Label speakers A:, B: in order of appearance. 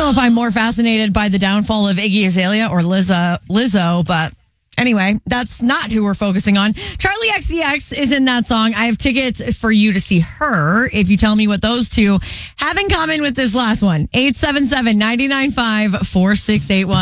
A: know if I'm more fascinated by the downfall of Iggy Azalea or Lizzo, but anyway, that's not who we're focusing on. Charlie XCX is in that song. I have tickets for you to see her if you tell me what those two have in common with this last one. 877-995-4681.